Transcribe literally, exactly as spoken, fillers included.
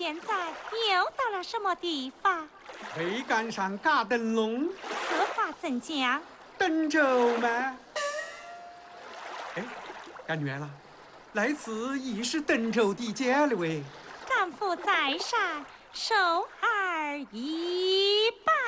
现在又到了什么地方？ 会赶上嘎灯笼， 此话怎讲？ 登州吗？哎，干女儿啦，来此亦是登州的家了喂。 赶赴在上，受儿一拜。